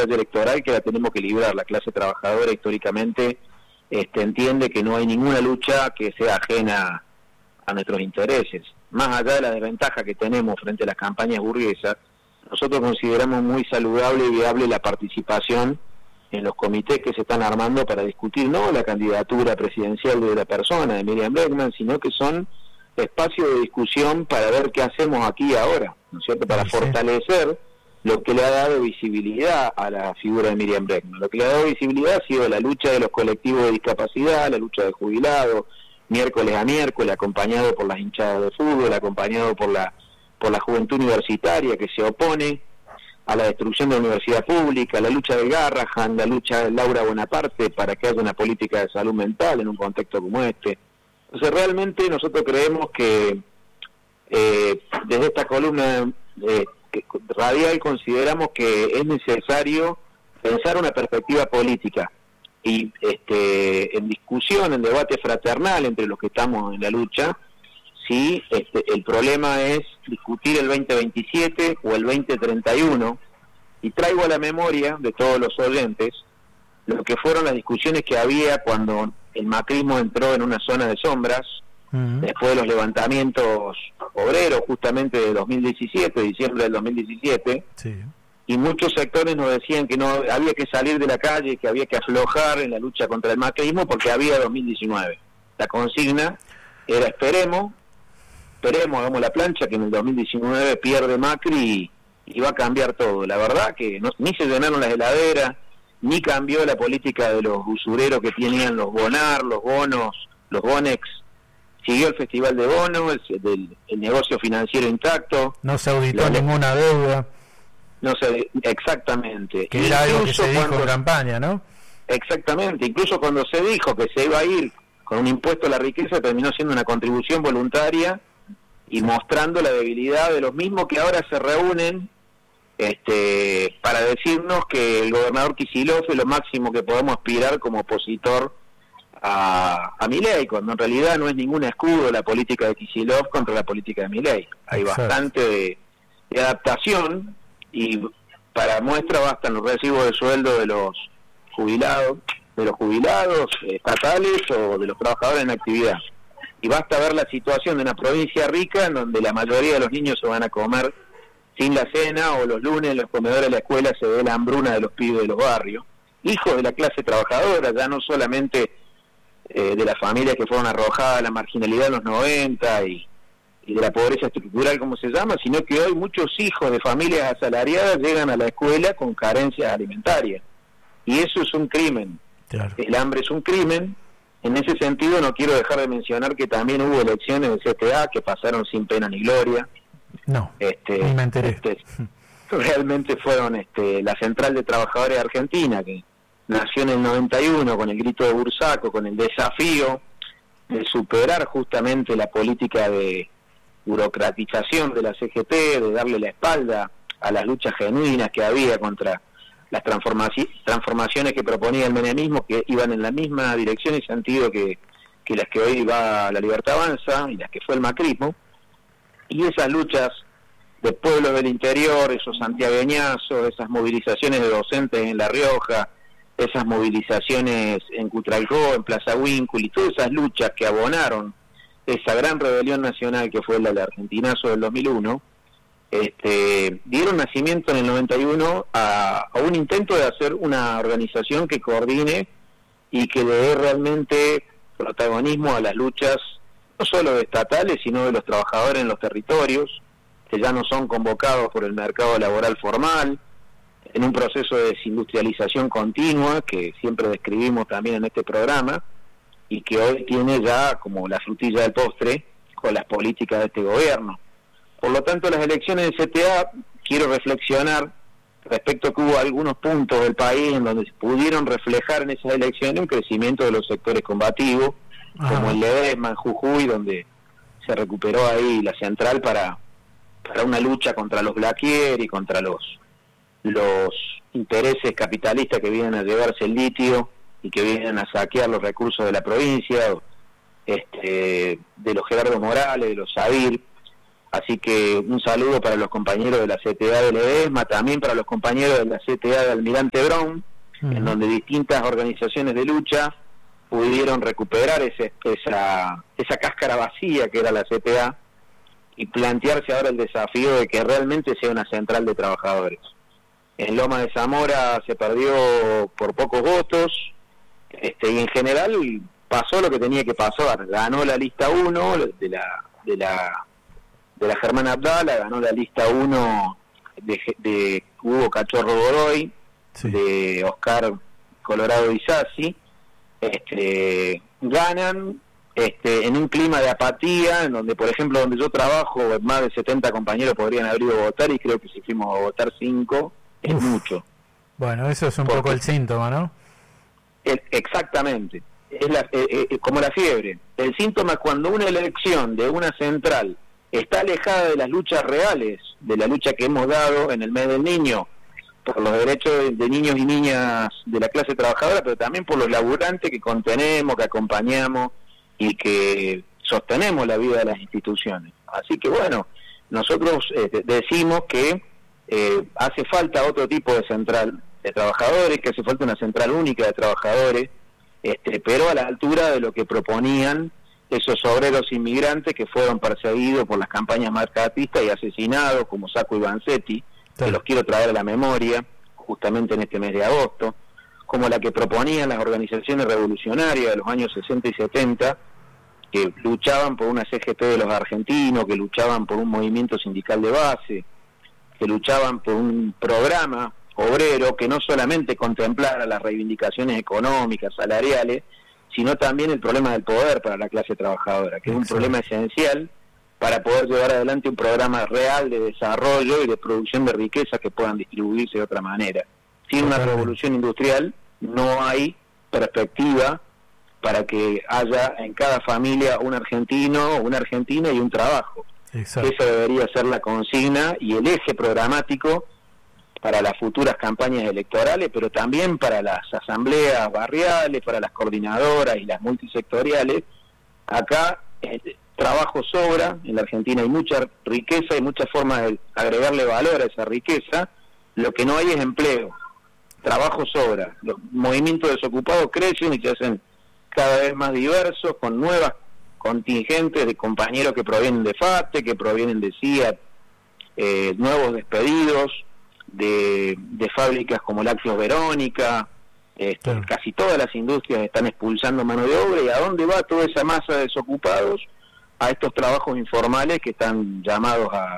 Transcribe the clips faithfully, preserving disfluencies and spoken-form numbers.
batalla electoral que la tenemos que librar. La clase trabajadora históricamente este, entiende que no hay ninguna lucha que sea ajena a nuestros intereses. Más allá de la desventaja que tenemos frente a las campañas burguesas, nosotros consideramos muy saludable y viable la participación en los comités que se están armando para discutir no la candidatura presidencial de la persona, de Miriam Bregman, sino que son espacios de discusión para ver qué hacemos aquí y ahora, ¿no es cierto?, para sí. fortalecer lo que le ha dado visibilidad a la figura de Miriam Bregman. Lo que le ha dado visibilidad ha sido la lucha de los colectivos de discapacidad, la lucha de jubilados, miércoles a miércoles, acompañado por las hinchadas de fútbol, acompañado por la por la juventud universitaria que se opone a la destrucción de la universidad pública, la lucha de Garrahan, la lucha de Laura Bonaparte para que haya una política de salud mental en un contexto como este. Entonces realmente nosotros creemos que eh, desde esta columna eh, que, radial consideramos que es necesario pensar una perspectiva política y este, en discusión, en debate fraternal entre los que estamos en la lucha, si este, el problema es discutir el veinte veintisiete o el veinte treinta y uno, y traigo a la memoria de todos los oyentes lo que fueron las discusiones que había cuando el macrismo entró en una zona de sombras, uh-huh. después de los levantamientos obreros justamente de dos mil diecisiete, diciembre del dos mil diecisiete, sí. y muchos sectores nos decían que no había que salir de la calle, que había que aflojar en la lucha contra el macrismo porque había dos mil diecinueve. La consigna era esperemos, esperemos, hagamos la plancha, que en el dos mil diecinueve pierde Macri y, y va a cambiar todo. La verdad que no, ni se llenaron las heladeras, ni cambió la política de los usureros que tenían los bonar, los bonos, los bonex. Siguió el festival de bonos, el, el, el negocio financiero intacto. No se auditó la, ninguna deuda. No sé, exactamente. Que era algo que se dijo cuando, en campaña, ¿no? Exactamente, incluso cuando se dijo que se iba a ir con un impuesto a la riqueza, terminó siendo una contribución voluntaria y sí. mostrando la debilidad de los mismos que ahora se reúnen este, para decirnos que el gobernador Kicillof es lo máximo que podemos aspirar como opositor a, a Milei, cuando en realidad no es ningún escudo la política de Kicillof contra la política de Milei. Hay Exacto. bastante de, de adaptación, y para muestra bastan los recibos de sueldo de los jubilados, de los jubilados estatales o de los trabajadores en actividad. Y basta ver la situación de una provincia rica en donde la mayoría de los niños se van a comer sin la cena, o los lunes en los comedores de la escuela se ve la hambruna de los pibes de los barrios, hijos de la clase trabajadora, ya no solamente eh, de las familias que fueron arrojadas a la marginalidad en los noventa y, y de la pobreza estructural, como se llama, sino que hoy muchos hijos de familias asalariadas llegan a la escuela con carencias alimentarias, y eso es un crimen. Claro. El hambre es un crimen. En ese sentido no quiero dejar de mencionar que también hubo elecciones del C T A que pasaron sin pena ni gloria. No, este, ni me enteré. Este, realmente fueron este, la Central de Trabajadores de Argentina, que nació en el noventa y uno con el grito de Bursaco, con el desafío de superar justamente la política de burocratización de la C G T, de darle la espalda a las luchas genuinas que había contra las transformaci- transformaciones que proponía el menemismo, que iban en la misma dirección y sentido que, que las que hoy va la Libertad Avanza y las que fue el macrismo. Y esas luchas de pueblos del interior, esos santiagueñazos, esas movilizaciones de docentes en La Rioja, esas movilizaciones en Cutralcó, en Plaza Huíncul, y todas esas luchas que abonaron esa gran rebelión nacional que fue la del Argentinazo del dos mil uno, este, dieron nacimiento en el noventa y uno a, a un intento de hacer una organización que coordine y que le dé realmente protagonismo a las luchas, no solo de estatales, sino de los trabajadores en los territorios, que ya no son convocados por el mercado laboral formal, en un proceso de desindustrialización continua, que siempre describimos también en este programa, y que hoy tiene ya como la frutilla del postre con las políticas de este gobierno. Por lo tanto, las elecciones del C T A, quiero reflexionar respecto a que hubo algunos puntos del país en donde se pudieron reflejar en esas elecciones un crecimiento de los sectores combativos, Ajá. como el Ledesma, en Jujuy, donde se recuperó ahí la central para, para una lucha contra los Blaquier y contra los, los intereses capitalistas que vienen a llevarse el litio y que vienen a saquear los recursos de la provincia, este, de los Gerardo Morales, de los Sabir. Así que un saludo para los compañeros de la C T A de Ledesma, también para los compañeros de la C T A de Almirante Brown, uh-huh. en donde distintas organizaciones de lucha pudieron recuperar ese, esa, esa cáscara vacía que era la C T A y plantearse ahora el desafío de que realmente sea una central de trabajadores. En Loma de Zamora se perdió por pocos votos, este, y en general pasó lo que tenía que pasar. Ganó la lista uno de la de la de la Germán Abdala, ganó la lista uno de, de Hugo Cachorro Godoy, sí. de Oscar Colorado Isasi, este, ganan este, en un clima de apatía, en donde, por ejemplo, donde yo trabajo, más de setenta compañeros podrían haber ido a votar, y creo que si fuimos a votar cinco, es Uf. mucho. Bueno, eso es un Porque, poco el síntoma, ¿no? El, exactamente. Es la, eh, eh, como la fiebre. El síntoma es cuando una elección de una central está alejada de las luchas reales, de la lucha que hemos dado en el mes del niño, por los derechos de, de niños y niñas de la clase trabajadora, pero también por los laburantes que contenemos, que acompañamos y que sostenemos la vida de las instituciones. Así que bueno, nosotros eh, decimos que eh, hace falta otro tipo de central de trabajadores, que hace falta una central única de trabajadores, este, pero a la altura de lo que proponían esos obreros inmigrantes que fueron perseguidos por las campañas marcatistas y asesinados, como Sacco y Vanzetti, sí. que los quiero traer a la memoria, justamente en este mes de agosto, como la que proponían las organizaciones revolucionarias de los años sesenta y setenta, que luchaban por una C G T de los argentinos, que luchaban por un movimiento sindical de base, que luchaban por un programa obrero que no solamente contemplara las reivindicaciones económicas, salariales, sino también el problema del poder para la clase trabajadora, que es un problema esencial para poder llevar adelante un programa real de desarrollo y de producción de riquezas que puedan distribuirse de otra manera. Sin una revolución industrial no hay perspectiva para que haya en cada familia un argentino, una argentina y un trabajo. Exacto. Esa debería ser la consigna y el eje programático para las futuras campañas electorales, pero también para las asambleas barriales, para las coordinadoras y las multisectoriales. Acá eh, trabajo sobra, en la Argentina hay mucha riqueza, hay muchas formas de agregarle valor a esa riqueza, lo que no hay es empleo, trabajo sobra, los movimientos desocupados crecen y se hacen cada vez más diversos, con nuevas contingentes de compañeros que provienen de FATE, que provienen de CIAT, eh, nuevos despedidos, De, de fábricas como Lácteos Verónica, este, claro. casi todas las industrias están expulsando mano de obra. ¿Y a dónde va toda esa masa de desocupados? A estos trabajos informales que están llamados a,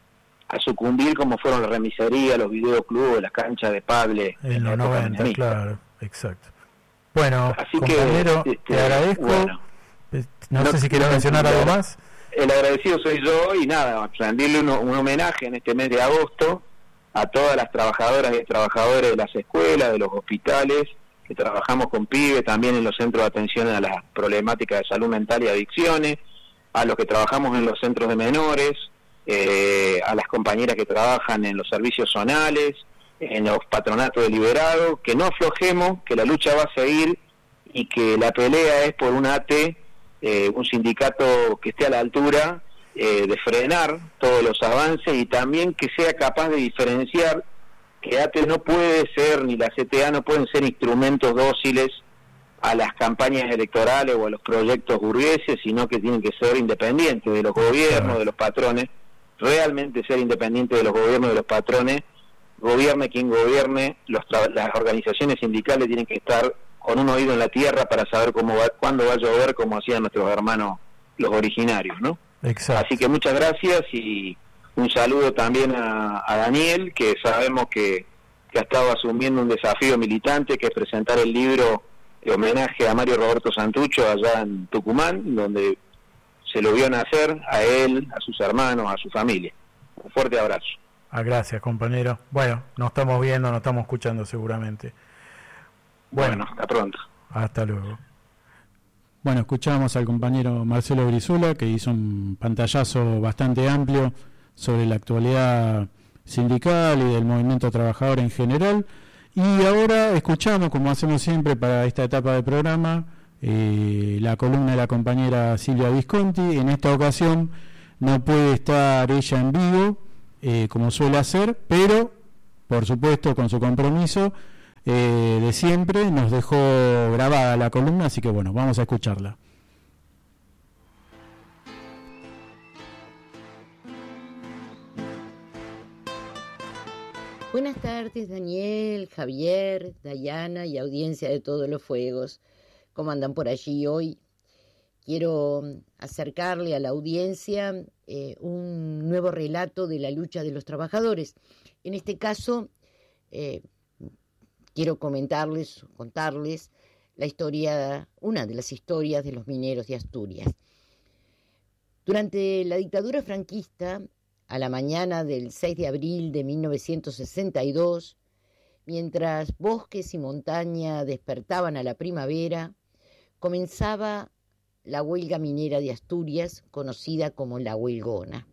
a sucumbir, como fueron la remisería, los videoclubes, las canchas de pádel en los noventa, claro, exacto. Bueno, así compañero, que, este, te agradezco. Bueno, no, no sé si quieres mencionar algo más. El agradecido soy yo, y nada, rendirle un, un homenaje en este mes de agosto a todas las trabajadoras y trabajadores de las escuelas, de los hospitales, que trabajamos con pibes, también en los centros de atención a las problemáticas de salud mental y adicciones, a los que trabajamos en los centros de menores, eh, a las compañeras que trabajan en los servicios zonales, en los patronatos deliberados, que no aflojemos, que la lucha va a seguir y que la pelea es por un A T, eh, un sindicato que esté a la altura Eh, de frenar todos los avances y también que sea capaz de diferenciar que A T E no puede ser, ni la C T A no pueden ser instrumentos dóciles a las campañas electorales o a los proyectos burgueses, sino que tienen que ser independientes de los gobiernos, de los patrones, realmente ser independientes de los gobiernos, de los patrones, gobierne quien gobierne, los las organizaciones sindicales tienen que estar con un oído en la tierra para saber cómo va, cuándo va a llover, como hacían nuestros hermanos los originarios, ¿no? Exacto. Así que muchas gracias y un saludo también a, a Daniel, que sabemos que, que ha estado asumiendo un desafío militante, que es presentar el libro de homenaje a Mario Roberto Santucho allá en Tucumán, donde se lo vio nacer a él, a sus hermanos, a su familia. Un fuerte abrazo. Ah, gracias, compañero. Bueno, nos estamos viendo, nos estamos escuchando seguramente. Bueno, bueno, hasta pronto. Hasta luego. Bueno, escuchamos al compañero Marcelo Brizuela, que hizo un pantallazo bastante amplio sobre la actualidad sindical y del movimiento trabajador en general. Y ahora escuchamos, como hacemos siempre para esta etapa del programa, eh, la columna de la compañera Silvia Visconti. En esta ocasión no puede estar ella en vivo, eh, como suele hacer, pero, por supuesto, con su compromiso eh, de siempre, nos dejó grabada la columna, así que bueno, vamos a escucharla. Buenas tardes, Daniel, Javier, Dayana y audiencia de Todos los Fuegos. ¿Cómo andan por allí hoy? Quiero acercarle a la audiencia eh, un nuevo relato de la lucha de los trabajadores. En este caso, eh, quiero comentarles, contarles la historia, una de las historias de los mineros de Asturias. Durante la dictadura franquista, a la mañana del seis de abril de mil novecientos sesenta y dos, mientras bosques y montaña despertaban a la primavera, comenzaba la huelga minera de Asturias, conocida como la Huelgona.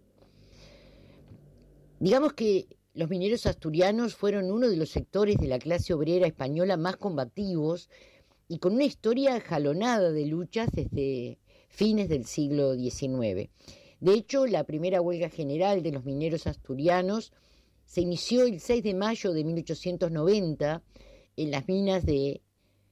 Digamos que los mineros asturianos fueron uno de los sectores de la clase obrera española más combativos y con una historia jalonada de luchas desde fines del siglo diecinueve. De hecho, la primera huelga general de los mineros asturianos se inició el seis de mayo de mil ochocientos noventa en las minas de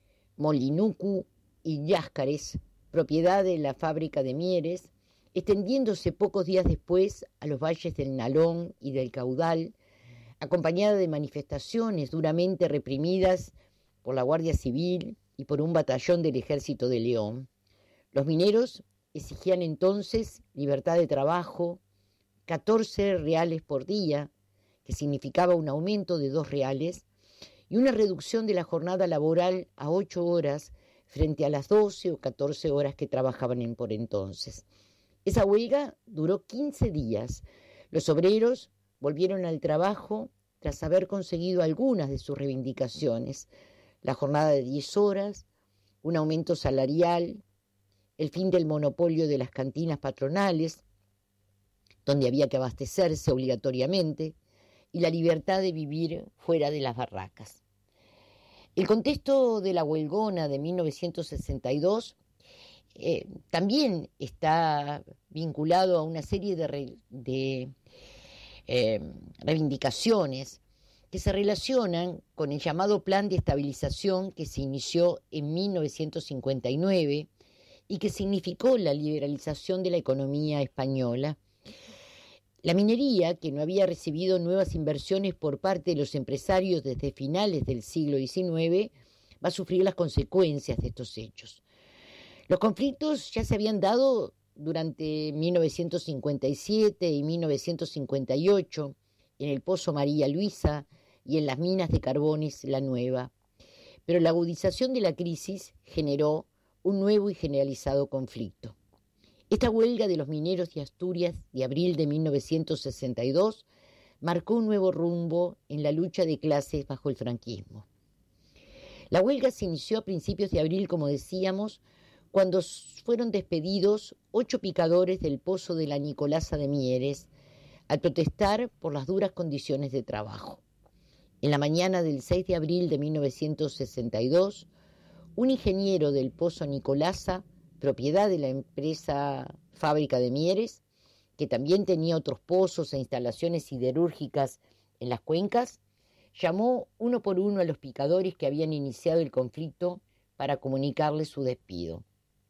Molinucu y Lláscares, propiedad de la fábrica de Mieres, extendiéndose pocos días después a los valles del Nalón y del Caudal, acompañada de manifestaciones duramente reprimidas por la Guardia Civil y por un batallón del Ejército de León. Los mineros exigían entonces libertad de trabajo, catorce reales por día, que significaba un aumento de dos reales, y una reducción de la jornada laboral a ocho horas frente a las doce o catorce horas que trabajaban en por entonces. Esa huelga duró quince días. Los obreros volvieron al trabajo tras haber conseguido algunas de sus reivindicaciones: la jornada de diez horas, un aumento salarial, el fin del monopolio de las cantinas patronales, donde había que abastecerse obligatoriamente, y la libertad de vivir fuera de las barracas. El contexto de la Huelgona de mil novecientos sesenta y dos eh, también está vinculado a una serie de, re, de eh, reivindicaciones que se relacionan con el llamado Plan de Estabilización que se inició en mil novecientos cincuenta y nueve y que significó la liberalización de la economía española. La minería, que no había recibido nuevas inversiones por parte de los empresarios desde finales del siglo diecinueve, va a sufrir las consecuencias de estos hechos. Los conflictos ya se habían dado durante mil novecientos cincuenta y siete y mil novecientos cincuenta y ocho en el Pozo María Luisa y en las minas de Carbones La Nueva, pero la agudización de la crisis generó un nuevo y generalizado conflicto. Esta huelga de los mineros de Asturias de abril de mil novecientos sesenta y dos marcó un nuevo rumbo en la lucha de clases bajo el franquismo. La huelga se inició a principios de abril, como decíamos, cuando fueron despedidos ocho picadores del pozo de la Nicolasa de Mieres al protestar por las duras condiciones de trabajo. En la mañana del seis de abril de mil novecientos sesenta y dos, un ingeniero del pozo Nicolasa, propiedad de la empresa Fábrica de Mieres, que también tenía otros pozos e instalaciones siderúrgicas en las cuencas, llamó uno por uno a los picadores que habían iniciado el conflicto para comunicarles su despido.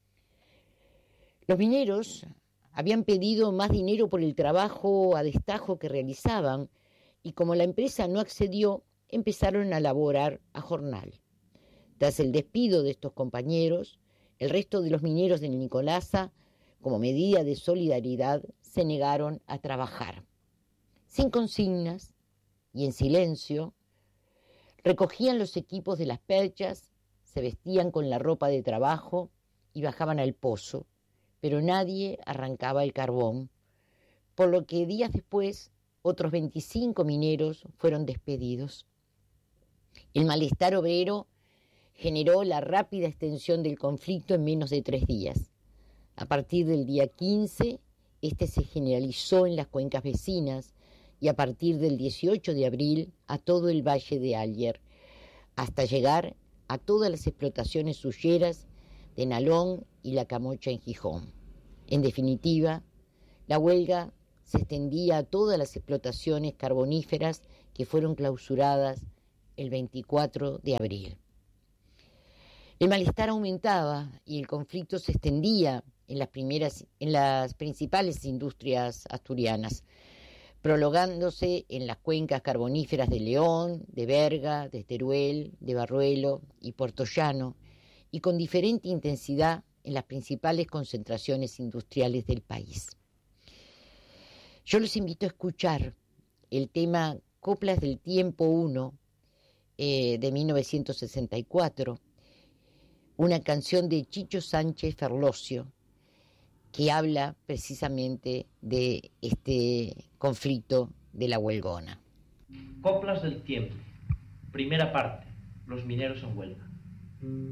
Los mineros habían pedido más dinero por el trabajo a destajo que realizaban y como la empresa no accedió, empezaron a laborar a jornal. Tras el despido de estos compañeros, el resto de los mineros de Nicolasa, como medida de solidaridad, se negaron a trabajar. Sin consignas y en silencio, recogían los equipos de las perchas, se vestían con la ropa de trabajo y bajaban al pozo, pero nadie arrancaba el carbón, por lo que días después otros veinticinco mineros fueron despedidos. El malestar obrero generó la rápida extensión del conflicto en menos de tres días. A partir del día quince, este se generalizó en las cuencas vecinas y a partir del dieciocho de abril a todo el valle de Aller, hasta llegar a todas las explotaciones suyeras de Nalón y La Camocha en Gijón. En definitiva, La huelga se extendía a todas las explotaciones carboníferas que fueron clausuradas el veinticuatro de abril. El malestar aumentaba y el conflicto se extendía en las, primeras, en las principales industrias asturianas, prolongándose en las cuencas carboníferas de León, de Berga, de Teruel, de Barruelo y Puertollano, y con diferente intensidad en las principales concentraciones industriales del país. Yo los invito a escuchar el tema Coplas del Tiempo uno eh, de mil novecientos sesenta y cuatro, una canción de Chicho Sánchez Ferlosio, que habla precisamente de este conflicto de la huelgona. Coplas del Tiempo, primera parte, los mineros en huelga.